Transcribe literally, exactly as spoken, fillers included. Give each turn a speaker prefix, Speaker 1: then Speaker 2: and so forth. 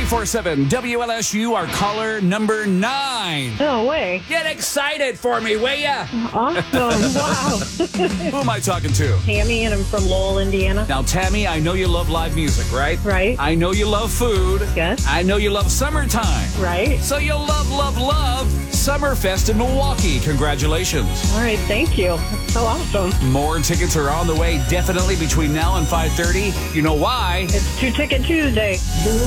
Speaker 1: four seven W L S U, our caller number nine.
Speaker 2: No way.
Speaker 1: Get excited for me, will ya?
Speaker 2: Awesome. Wow.
Speaker 1: Who am I talking to?
Speaker 2: Tammy, and I'm from Lowell, Indiana.
Speaker 1: Now, Tammy, I know you love live music, right?
Speaker 2: Right.
Speaker 1: I know you love food.
Speaker 2: Yes.
Speaker 1: I know you love summertime.
Speaker 2: Right.
Speaker 1: So you'll love, love, love Summerfest in Milwaukee. Congratulations.
Speaker 2: All right. Thank you. That's so awesome.
Speaker 1: More tickets are on the way, definitely between now and five thirty. You know why?
Speaker 2: It's Two Ticket Tuesday.